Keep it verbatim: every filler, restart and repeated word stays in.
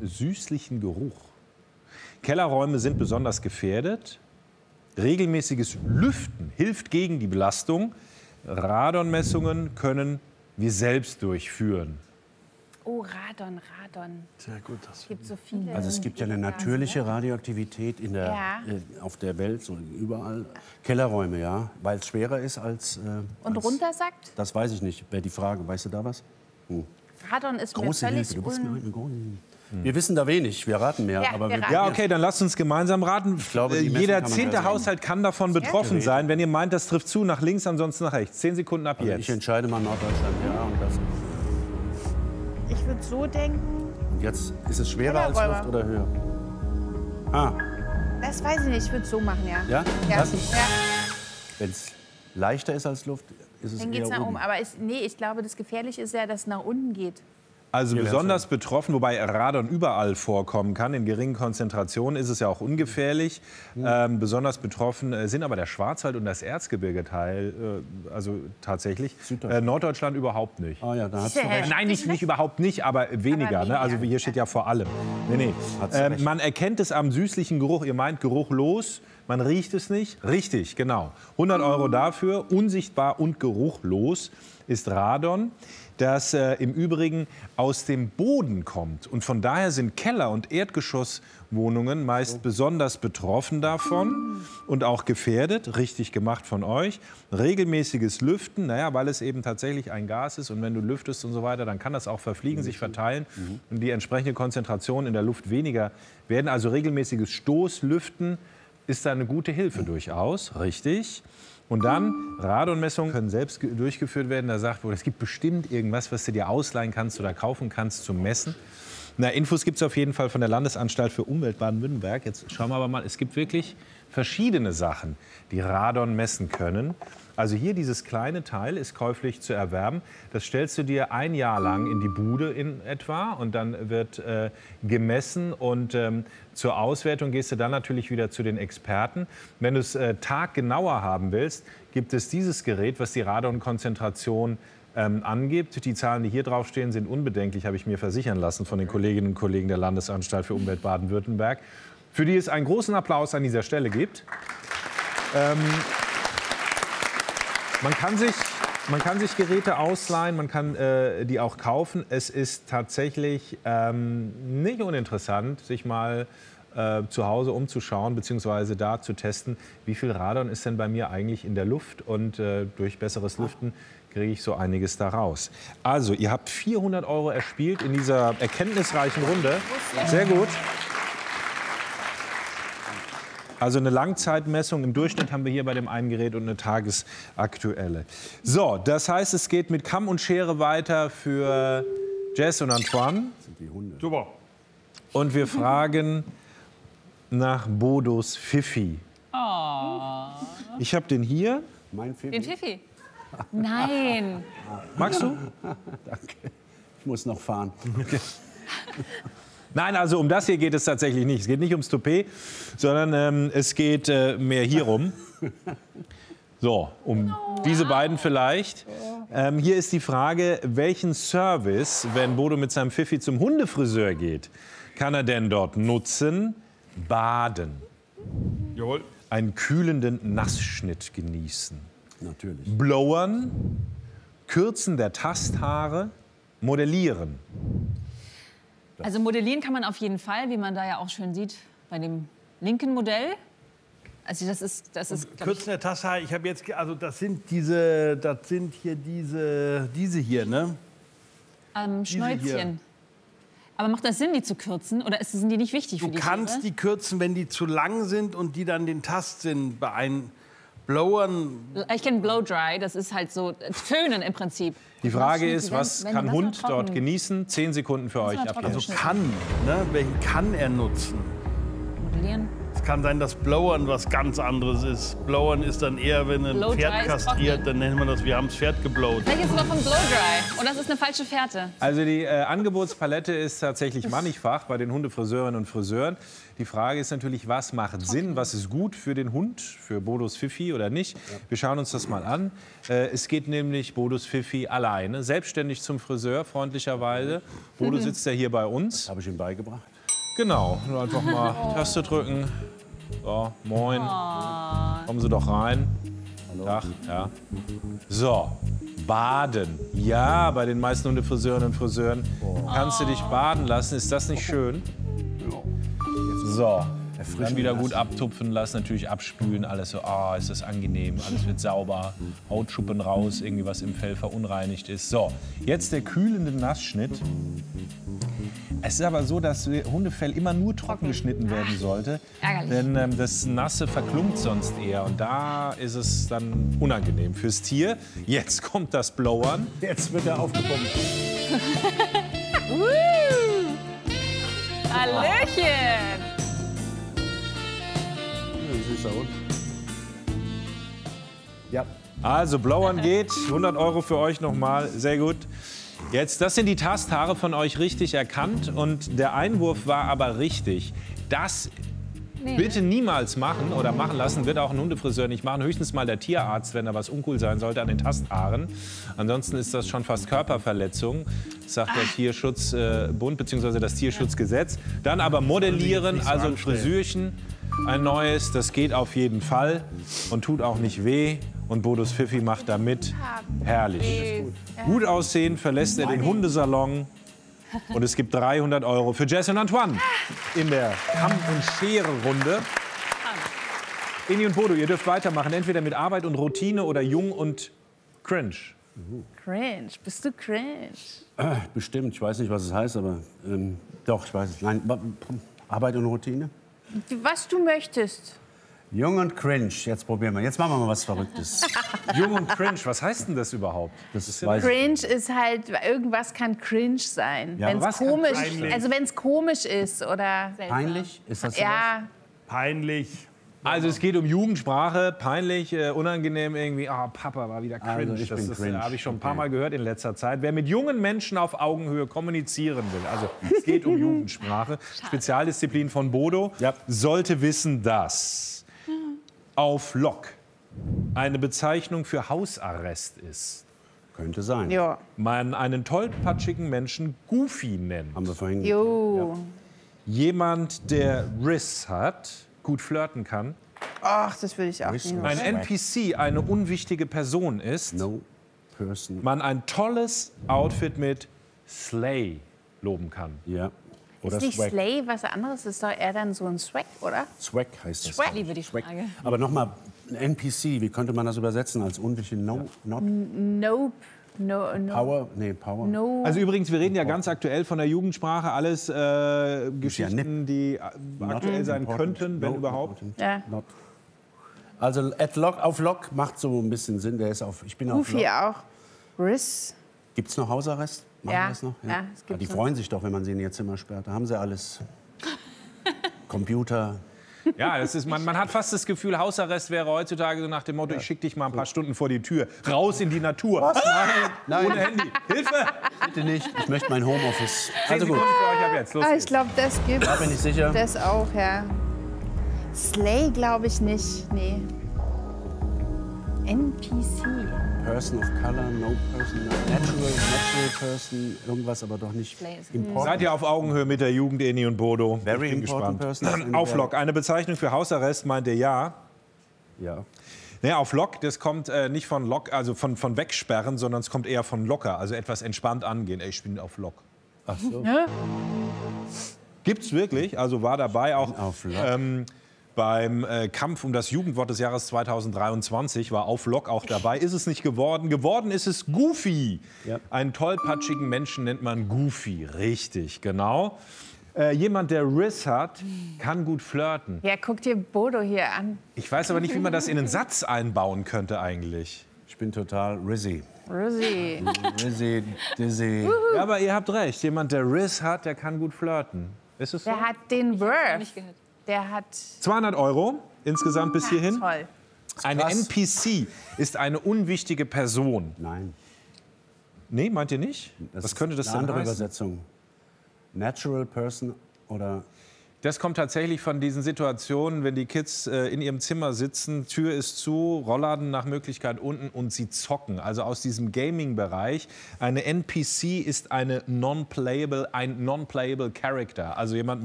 süßlichen Geruch. Kellerräume sind besonders gefährdet. Regelmäßiges Lüften hilft gegen die Belastung. Radonmessungen können wir selbst durchführen. Oh, Radon, Radon. Sehr gut. Das Es gibt so viele. also es gibt ja eine natürliche Radioaktivität in der, Ja. äh, auf der Welt, so überall. Kellerräume, ja, weil es schwerer ist als... Äh, Und als, runtersackt? Das weiß ich nicht, wäre die Frage. Weißt du da was? Hm. Radon ist mir Große völlig Hilfe. Du bist mir un... heute eine große Hilfe. Wir wissen da wenig, wir raten mehr. Ja, aber wir wir raten. Ja, okay, dann lasst uns gemeinsam raten. glaube, die Äh, Messung Jeder kann man zehnte gleich sehen. Haushalt kann davon betroffen sein. Wenn ihr meint, das trifft zu, nach links, ansonsten nach rechts. Zehn Sekunden ab Also jetzt. ich entscheide mal Norddeutschland, ja. Und, das. Ich würde so denken, und jetzt ist es schwerer als Kellerräume. Luft oder höher? Ah, das weiß ich nicht, ich würde so machen, ja. ja? Ja. Das? ja. Wenn es leichter ist als Luft, ist es Dann eher geht es nach oben. oben. Aber ich, nee, ich glaube, das Gefährliche ist ja, dass es nach unten geht. Also Hier wär's besonders betroffen, wobei Radon überall vorkommen kann. In geringen Konzentrationen ist es ja auch ungefährlich. Ähm, besonders betroffen äh, sind aber der Schwarzwald und das Erzgebirgeteil, äh, also tatsächlich. Äh, Norddeutschland überhaupt nicht. Ah ja, da hast Siehste, du Herr recht. Nein, nicht, nicht überhaupt nicht, aber weniger. Aber Ne? Also weniger. hier steht ja vor allem. Nee, nee. Hat sie Ähm, recht. man erkennt es am süßlichen Geruch. Ihr meint geruchlos, man riecht es nicht. Richtig, genau. hundert Euro dafür. Unsichtbar und geruchlos ist Radon, das äh, im Übrigen aus dem Boden kommt. Und von daher sind Keller- und Erdgeschosswohnungen meist besonders betroffen davon und auch gefährdet. Richtig gemacht von euch. Regelmäßiges Lüften, naja, weil es eben tatsächlich ein Gas ist. Und wenn du lüftest und so weiter, dann kann das auch verfliegen, sich verteilen und die entsprechende Konzentration in der Luft weniger werden. Also regelmäßiges Stoßlüften ist da eine gute Hilfe durchaus. Richtig. Und dann, Radonmessungen können selbst ge- durchgeführt werden. Da sagt wohl, es gibt bestimmt irgendwas, was du dir ausleihen kannst oder kaufen kannst zum Messen. Na, Infos gibt es auf jeden Fall von der Landesanstalt für Umwelt Baden-Württemberg. Jetzt schauen wir aber mal, es gibt wirklich verschiedene Sachen, die Radon messen können. Also hier dieses kleine Teil ist käuflich zu erwerben. Das stellst du dir ein Jahr lang in die Bude in etwa und dann wird äh, gemessen und ähm, zur Auswertung gehst du dann natürlich wieder zu den Experten. Wenn du es äh, taggenauer haben willst, gibt es dieses Gerät, was die Radonkonzentration ähm, angibt. Die Zahlen, die hier draufstehen, sind unbedenklich, habe ich mir versichern lassen von den Kolleginnen und Kollegen der Landesanstalt für Umwelt Baden-Württemberg, für die es einen großen Applaus an dieser Stelle gibt. Ähm, Man kann sich, man kann sich Geräte ausleihen, man kann äh, die auch kaufen. Es ist tatsächlich ähm, nicht uninteressant, sich mal äh, zu Hause umzuschauen bzw. da zu testen, wie viel Radon ist denn bei mir eigentlich in der Luft. Und äh, durch besseres Lüften kriege ich so einiges da raus. Also, ihr habt vierhundert Euro erspielt in dieser erkenntnisreichen Runde. Sehr gut. Also eine Langzeitmessung. Im Durchschnitt haben wir hier bei dem einen Gerät und eine tagesaktuelle. So, das heißt, es geht mit Kamm und Schere weiter für Jess und Antoine. Super. Und wir fragen nach Bodos Pfiffi. Ich habe den hier. Mein Pfiffi. Den Pfiffi? Nein. Magst du? Danke. Ich muss noch fahren. Nein, also um das hier geht es tatsächlich nicht. Es geht nicht ums Toupet, sondern ähm, es geht äh, mehr hierum. So, um diese beiden vielleicht. Ähm, hier ist die Frage, welchen Service, wenn Bodo mit seinem Pfiffi zum Hundefriseur geht, kann er denn dort nutzen? Baden. Jawohl. Einen kühlenden Nassschnitt genießen. Natürlich. Blowern, Kürzen der Tasthaare, modellieren. Also modellieren kann man auf jeden Fall, wie man da ja auch schön sieht bei dem linken Modell. Also das ist, das ist glaub ich, Kürzen der Tasse, ich habe jetzt, ge- also das sind diese, das sind hier diese, diese hier, ne? ähm, Diese Schnäuzchen. hier. Aber macht das Sinn, die zu kürzen? Oder ist, sind die nicht wichtig für Du die kannst Tiere? die kürzen, wenn die zu lang sind und die dann den Tastsinn beeinflussen. Blowern, Ich kenne Blow-Dry, das ist halt so äh, Föhnen im Prinzip. Die Frage Wenn- ist, was wenn kann Wasser Hund trocken- dort genießen? Zehn Sekunden für euch Wasser ab trocken jetzt. also kann, ne? Welchen kann er nutzen? Modellieren. Es kann sein, dass Blowern was ganz anderes ist. Blowern ist dann eher, wenn ein Blow-dry Pferd ist kastriert, trocknen. dann nennen wir das, wir haben das Pferd geblowt. Vielleicht ist es noch von Blow-Dry. Und das ist eine falsche Fährte. Also die äh, Angebotspalette ist tatsächlich mannigfach bei den Hundefriseurinnen und Friseuren. Die Frage ist natürlich, was macht Sinn, was ist gut für den Hund, für Bodos Pfiffi oder nicht. Wir schauen uns das mal an. Äh, es geht nämlich Bodos Pfiffi alleine, selbstständig zum Friseur, freundlicherweise. Bodo sitzt ja hier bei uns. Habe ich ihm beigebracht. Genau, nur einfach mal Taste drücken. So, moin. Kommen Sie doch rein. Tag, ja. So, baden. Ja, bei den meisten Hundefriseurinnen und Friseuren kannst du dich baden lassen. Ist das nicht schön? So, dann wieder gut abtupfen lassen, natürlich abspülen, alles so, ah, ist das angenehm, alles wird sauber, Hautschuppen raus, irgendwie was im Fell verunreinigt ist. So, jetzt der kühlende Nassschnitt. Es ist aber so, dass Hundefell immer nur trocken geschnitten werden sollte, Ärgerlich. denn ähm, das Nasse verklumpt sonst eher und da ist es dann unangenehm fürs Tier. Jetzt kommt das Blowern. Jetzt wird er aufgepumpt. Hallöchen! Süßer Hund. Ja. Also Blowern geht, hundert Euro für euch nochmal, sehr gut. Jetzt, das sind die Tasthaare von euch richtig erkannt und der Einwurf war aber richtig. Das bitte niemals machen oder machen lassen, wird auch ein Hundefriseur nicht machen. Höchstens mal der Tierarzt, wenn da was uncool sein sollte an den Tasthaaren. Ansonsten ist das schon fast Körperverletzung, sagt der Tierschutzbund bzw. das Tierschutzgesetz. Dann aber modellieren, also ein Frisürchen, ein neues, das geht auf jeden Fall und tut auch nicht weh. Und Bodos Pfiffi macht da mit. Herrlich. Gut aussehen, verlässt er den Hundesalon. Und es gibt dreihundert Euro für Jess und Antoine in der Kamm- und Schere-Runde. Eni und Bodo, ihr dürft weitermachen. Entweder mit Arbeit und Routine oder Jung und Cringe. Cringe. Bist du cringe? Äh, bestimmt, ich weiß nicht, was es heißt, aber ähm, doch, ich weiß es. Nein, wa- Arbeit und Routine. Was du möchtest. Jung und cringe, jetzt probieren wir. Jetzt machen wir mal was Verrücktes. Jung und Cringe, was heißt denn das überhaupt? Das ist, weiß ich. Cringe ist halt, irgendwas kann cringe sein. Ja, wenn aber es was kann komisch, peinlich? also wenn es komisch ist oder Peinlich? Ist das so? ja, Peinlich. Also es geht um Jugendsprache, peinlich, äh, unangenehm irgendwie. Ah, Papa war wieder cringe. Also ich das bin ist, cringe. habe ich schon ein paar Okay. Mal gehört in letzter Zeit. Wer mit jungen Menschen auf Augenhöhe kommunizieren will, also es geht um Jugendsprache, Spezialdisziplin von Bodo, Ja. sollte wissen, dass auf Lock eine Bezeichnung für Hausarrest ist. Könnte sein. jo, Man einen tollpatschigen Menschen Goofy nennt. Haben wir vorhin. jo. Jemand, der Riss hat, gut flirten kann. Ach, das würde ich auch Riss nicht und machen. Ein N P C eine unwichtige Person ist. No person. Man ein tolles Outfit mit Slay loben kann. Ja. Oder Ist nicht Swag. Slay was anderes? Ist doch eher dann so ein Swag, oder? Swag heißt das. Swag. Ich liebe die Frage. Aber nochmal, ein N P C, wie könnte man das übersetzen als unwichtige No, not Nope. No, no, Power? Nee, Power. no. Also übrigens, wir reden ja ganz aktuell von der Jugendsprache. Alles äh, Geschichten, die äh, aktuell sein important. könnten, wenn No überhaupt. important. Ja. Not. Also at Lock, auf Lock macht so ein bisschen Sinn. Der ist auf, ich bin auf Goofy Lock. auch. Riss. Gibt es noch Hausarrest? Machen Ja. wir das noch? Ja, es gibt's die noch. freuen sich doch, wenn man sie in ihr Zimmer sperrt. Da haben sie alles. Computer. Ja, das ist, man, man hat fast das Gefühl, Hausarrest wäre heutzutage so nach dem Motto, ich schicke dich mal ein paar Stunden vor die Tür. Raus in die Natur. Nein, nein, Ohne Handy. Hilfe! bitte nicht. Ich möchte mein Homeoffice. Zehn Also gut, Sekunden für euch ab jetzt. Los Ah, ich geht's. glaube, das gibt's. da bin ich sicher. Das auch, ja. Slay glaube ich nicht. Nee. N P C. Person of Color, no person, natural, natural person, irgendwas, aber doch nicht Slay ist- important. Seid ihr auf Augenhöhe mit der Jugend, Eni und Bodo? Very Ich bin important gespannt. person. Auf Lock. Eine Bezeichnung für Hausarrest meint ihr ja. Ja. Naja, auf Lock, das kommt äh, nicht von Lock, also von, von wegsperren, sondern es kommt eher von locker, also etwas entspannt angehen. Ey, ich bin auf Lock. Ach so. Gibt's wirklich, also war dabei auch Auf Lock. ähm, beim äh, Kampf um das Jugendwort des Jahres zweitausenddreiundzwanzig, war auf Lock auch dabei. Ist es nicht geworden? Geworden ist es Goofy. Ja. Einen tollpatschigen Menschen nennt man Goofy. Richtig, genau. Äh, jemand, der Riss hat, kann gut flirten. Ja, guck dir Bodo hier an. Ich weiß aber nicht, wie man das in einen Satz einbauen könnte eigentlich. Ich bin total Rizzy. Rosie. Rizzy, Dizzy. Ja, aber ihr habt recht. Jemand, der Riss hat, der kann gut flirten. Ist es so? Der hat den Wurf. Nicht gehört. Der hat... zweihundert Euro insgesamt bis hierhin. Toll. Eine krass. N P C ist eine unwichtige Person. Nein. Nee, meint ihr nicht? Das Was könnte das ist eine denn andere heißen? Übersetzung. Natural Person oder... Das kommt tatsächlich von diesen Situationen, wenn die Kids äh, in ihrem Zimmer sitzen, Tür ist zu, Rollladen nach Möglichkeit unten und sie zocken. Also aus diesem Gaming-Bereich. Eine N P C ist eine non-playable, ein non-playable Character. Also jemand